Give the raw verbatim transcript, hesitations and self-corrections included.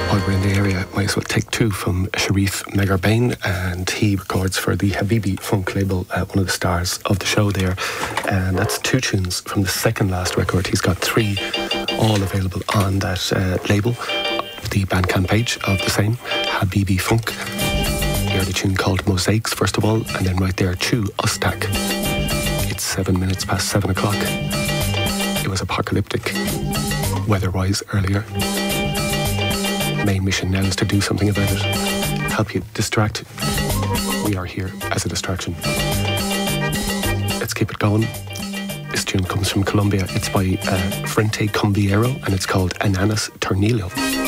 While we're in the area, might as well take two from Sharif Megarbain, and he records for the Habibi Funk label, uh, one of the stars of the show there. And that's two tunes from the second last record. He's got three, all available on that uh, label, the Bandcamp page of the same, Habibi Funk. You heard a tune called Mosaics, first of all, and then right there, Chu Ustak. It's seven minutes past seven o'clock. It was apocalyptic, weather-wise, earlier. Main mission now is to do something about it. Help you distract. We are here as a distraction. Let's keep it going. This tune comes from Colombia. It's by uh, Frente Combiero, and it's called Ananas Tornillo.